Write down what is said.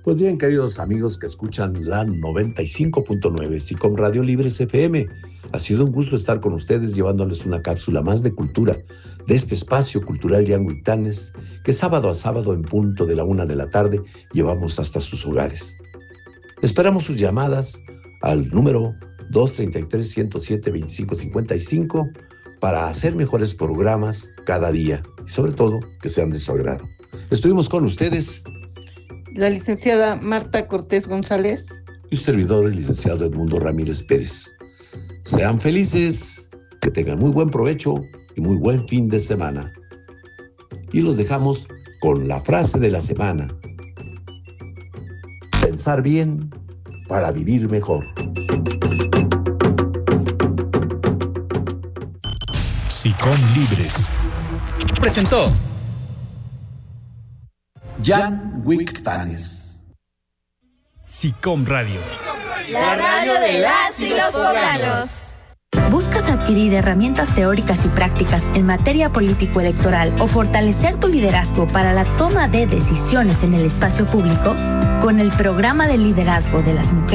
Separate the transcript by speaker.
Speaker 1: Pues bien, queridos amigos que escuchan la 95.9 SICOM Radio Libres FM, ha sido un gusto estar con ustedes llevándoles una cápsula más de cultura de este espacio cultural Yanguitanes que sábado a sábado en punto de la 1 p.m. llevamos hasta sus hogares. Esperamos sus llamadas al número 233-107-2555 para hacer mejores programas cada día y sobre todo que sean de su agrado. Estuvimos con ustedes
Speaker 2: la licenciada Marta Cortés González
Speaker 1: y su servidor, el licenciado Edmundo Ramírez Pérez. Sean felices, que tengan muy buen provecho y muy buen fin de semana. Y los dejamos con la frase de la semana: pensar bien para vivir mejor.
Speaker 3: SICOM Libres presentó Yanguitanes. SICOM Radio,
Speaker 4: la radio de las y los poblanos.
Speaker 5: ¿Buscas adquirir herramientas teóricas y prácticas en materia político-electoral o fortalecer tu liderazgo para la toma de decisiones en el espacio público? Con el programa de liderazgo de las mujeres